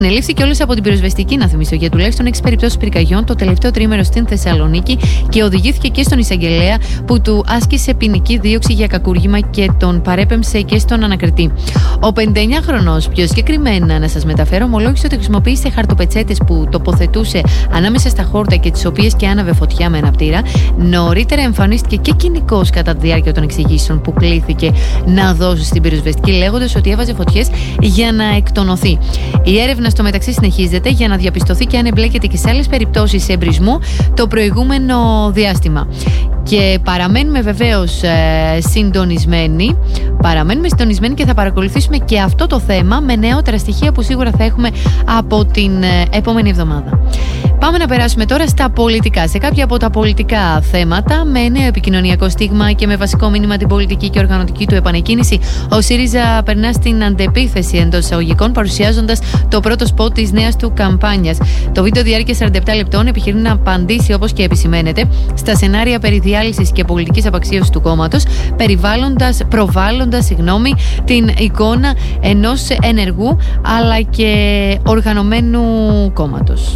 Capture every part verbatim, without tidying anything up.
Συνελήφθηκε όλος από την πυροσβεστική, να θυμίσω, για τουλάχιστον έξι περιπτώσεις πυρκαγιών το τελευταίο τρίμερο στην Θεσσαλονίκη και οδηγήθηκε και στον εισαγγελέα που του άσκησε ποινική δίωξη για κακούργημα και τον παρέπεμψε και στον ανακριτή. Ο πενηνταεννιάχρονος, πιο συγκεκριμένα να σας μεταφέρω, ομολόγησε ότι χρησιμοποίησε χαρτοπετσέτες που τοποθετούσε ανάμεσα στα χόρτα και τις οποίες και άναβε φωτιά με αναπτήρα. Νωρίτερα εμφανίστηκε και κοινικός κατά τη διάρκεια των εξηγήσεων που κλήθηκε να δώσει στην πυροσβεστική, λέγοντας ότι έβαζε φωτιές για να εκτονωθεί. Η έρευνα στο μεταξύ συνεχίζεται για να διαπιστωθεί και αν εμπλέκεται και σε άλλες περιπτώσεις εμπρισμού το προηγούμενο διάστημα. Και παραμένουμε βεβαίως ε, συντονισμένοι, παραμένουμε συντονισμένοι και θα παρακολουθήσουμε και αυτό το θέμα με νεότερα στοιχεία που σίγουρα θα έχουμε από την ε, επόμενη εβδομάδα. Πάμε να περάσουμε τώρα στα πολιτικά. Σε κάποια από τα πολιτικά θέματα, με νέο επικοινωνιακό στίγμα και με βασικό μήνυμα την πολιτική και οργανωτική του επανεκκίνηση, ο ΣΥΡΙΖΑ περνά στην αντεπίθεση εντός εισαγωγικών, παρουσιάζοντας το πρώτο σποτ της νέας του καμπάνιας. Το βίντεο διάρκεια σαράντα επτά λεπτών επιχειρεί να απαντήσει, όπως και επισημαίνεται, στα σενάρια περί διάλυσης και πολιτικής απαξίωσης του κόμματος, προβάλλοντας συγγνώμη, την εικόνα ενός ενεργού αλλά και οργανωμένου κόμματος.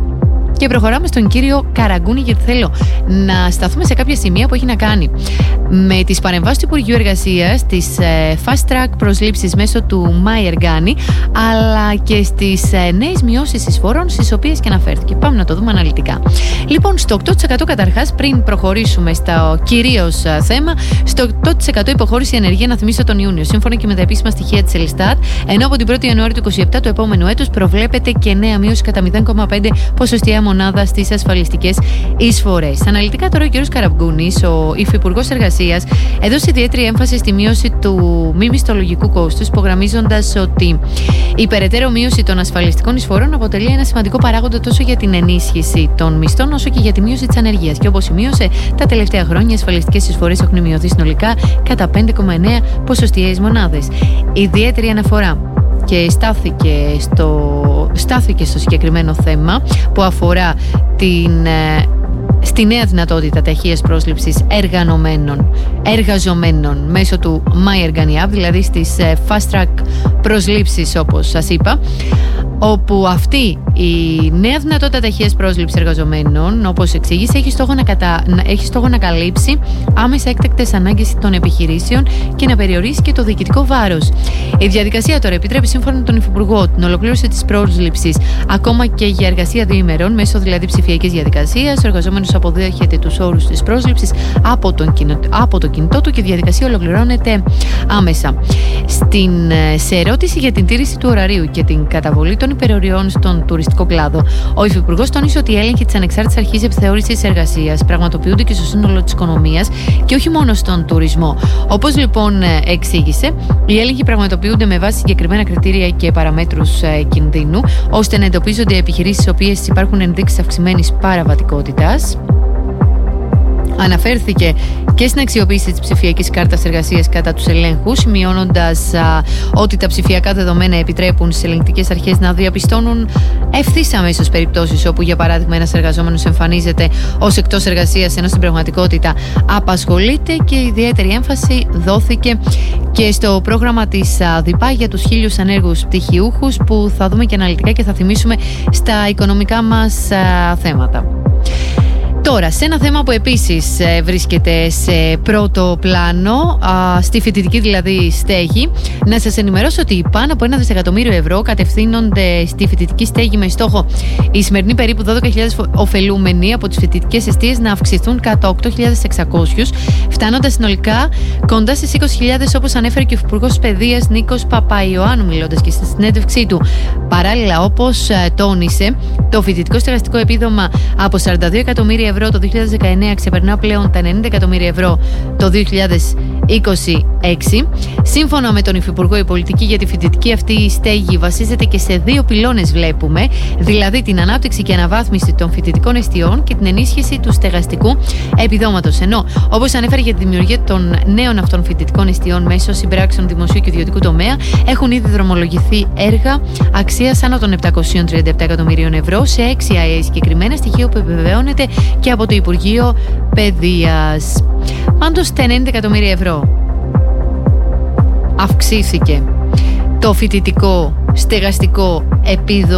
Και προχωράμε στον κύριο Καραγκούνη, γιατί θέλω να σταθούμε σε κάποια σημεία που έχει να κάνει με τις παρεμβάσεις του Υπουργείου Εργασίας, τις ε, fast track προσλήψεις μέσω του MyErgani, αλλά και στις ε, νέες μειώσεις εισφορών, στις οποίες και αναφέρθηκε. Πάμε να το δούμε αναλυτικά. Λοιπόν, στο οκτώ τοις εκατό καταρχάς, πριν προχωρήσουμε στο κυρίως ε, θέμα, στο οκτώ τοις εκατό υποχώρηση ενεργεία, να θυμίσω τον Ιούνιο, σύμφωνα και με τα επίσημα στοιχεία της Ελστάτ, ενώ από την πρώτη Ιανουαρίου του είκοσι επτά του επόμενου έτους προβλέπεται και νέα μείωση κατά μηδέν κόμμα πέντε ποσοστιαία μονάδα στις ασφαλιστικές εισφορές. Αναλυτικά τώρα ο κ. Καραγκούνης, ο υφυπουργός Εργασίας, έδωσε ιδιαίτερη έμφαση στη μείωση του μη μισθολογικού κόστους, υπογραμμίζοντας ότι η περαιτέρω μείωση των ασφαλιστικών εισφορών αποτελεί ένα σημαντικό παράγοντα τόσο για την ενίσχυση των μισθών όσο και για τη μείωση της ανεργίας. Και όπως σημείωσε, τα τελευταία χρόνια οι ασφαλιστικές εισφορές έχουν μειωθεί συνολικά κατά πέντε κόμμα εννέα ποσοστιαίες μονάδες. Ιδιαίτερη αναφορά και στάθηκε στο, στάθηκε στο συγκεκριμένο θέμα που αφορά την, στη νέα δυνατότητα ταχείας πρόσληψης εργαζομένων, εργαζομένων μέσω του MyErgani App, δηλαδή στις fast track προσλήψεις, όπως σας είπα, όπου αυτή η νέα δυνατότητα ταχείας πρόσληψης εργαζομένων, όπως εξήγησε, έχει στόχο να, κατα... έχει στόχο να καλύψει άμεσα έκτακτες ανάγκες των επιχειρήσεων και να περιορίσει και το διοικητικό βάρος. Η διαδικασία τώρα επιτρέπει, σύμφωνα με τον Υφυπουργό, την ολοκλήρωση της πρόσληψης ακόμα και για εργασία δύο ημερών, μέσω δηλαδή ψηφιακής διαδικασίας. Ο εργαζόμενος αποδέχεται τους όρους της πρόσληψης από, τον κοινο... από το κινητό του και η διαδικασία ολοκληρώνεται άμεσα. Στην... Σε ερώτηση για την τήρηση του ωραρίου και την καταβολή των υπεροριών στον τουριστικό κλάδο, ο Υφυπουργός τόνισε ότι οι έλεγχοι της Ανεξάρτητης Αρχής Επιθεώρησης Εργασίας πραγματοποιούνται και στο σύνολο της οικονομίας και όχι μόνο στον τουρισμό. Όπως λοιπόν εξήγησε, οι έλεγχοι πραγματοποιούνται με βάση συγκεκριμένα κριτήρια και παραμέτρους κινδύνου, ώστε να εντοπίζονται επιχειρήσεις στις οποίες υπάρχουν ενδείξεις αυξημένης παραβατικότητας. Αναφέρθηκε και στην αξιοποίηση της ψηφιακής κάρτας εργασίας κατά τους ελέγχους, σημειώνοντας α, ότι τα ψηφιακά δεδομένα επιτρέπουν στις ελεγκτικές αρχές να διαπιστώνουν ευθύς αμέσως περιπτώσεις όπου, για παράδειγμα, ένας εργαζόμενος εμφανίζεται ως εκτός εργασίας ενώ στην πραγματικότητα απασχολείται, και ιδιαίτερη έμφαση δόθηκε και στο πρόγραμμα της α, ΔΙΠΑ για τους χίλιους ανέργους πτυχιούχους, που θα δούμε και αναλυτικά και θα θυμίσουμε στα οικονομικά μας α, θέματα. Τώρα, σε ένα θέμα που επίσης βρίσκεται σε πρώτο πλάνο, στη φοιτητική δηλαδή στέγη, να σας ενημερώσω ότι πάνω από ένα δισεκατομμύριο ευρώ κατευθύνονται στη φοιτητική στέγη με στόχο οι σημερινοί περίπου δώδεκα χιλιάδες ωφελούμενοι από τις φοιτητικές εστίες να αυξηθούν κατά οκτώ χιλιάδες εξακόσιους, φτάνοντας συνολικά κοντά στις είκοσι χιλιάδες, όπως ανέφερε και ο Υπουργός Παιδείας Νίκος Παπαϊωάννου, μιλώντας και στη συνέντευξή του. Παράλληλα, όπως τόνισε, το φοιτητικό στεγαστικό επίδομα από σαράντα δύο εκατομμύρια ευρώ το δύο χιλιάδες δεκαεννέα ξεπερνά πλέον τα ενενήντα εκατομμύρια ευρώ το δύο χιλιάδες είκοσι έξι. Σύμφωνα με τον Υφυπουργό, η πολιτική για τη φοιτητική αυτή στέγη βασίζεται και σε δύο πυλώνες, βλέπουμε, δηλαδή την ανάπτυξη και αναβάθμιση των φοιτητικών εστιών και την ενίσχυση του στεγαστικού επιδόματος. Ενώ, όπως ανέφερε, για τη δημιουργία των νέων αυτών φοιτητικών εστιών μέσω συμπράξεων δημοσίου και ιδιωτικού τομέα έχουν ήδη δρομολογηθεί έργα αξίας άνω των επτακόσια τριάντα επτά εκατομμυρίων ευρώ σε έξι ΑΕ, συγκεκριμένα στοιχείο που επιβεβαιώνεται και από το Υπουργείο Παιδείας. Πάντως, τα ενενήντα εκατομμύρια ευρώ αυξήθηκε το φοιτητικό στεγαστικό επίδομα